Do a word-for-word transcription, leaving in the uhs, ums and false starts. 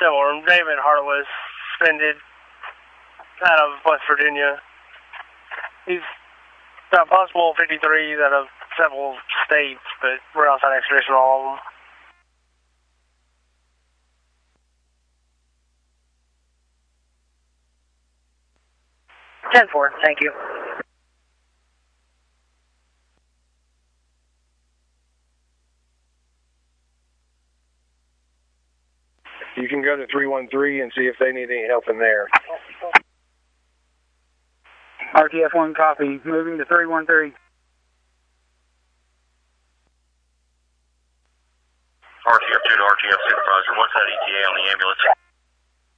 Stillborn, David Harless, suspended out of West Virginia. He's got possible fifty-threes out of several states, but we're outside extradition on all of them. ten four, thank you. You can go to three one three and see if they need any help in there. R T F one copy, moving to three one three.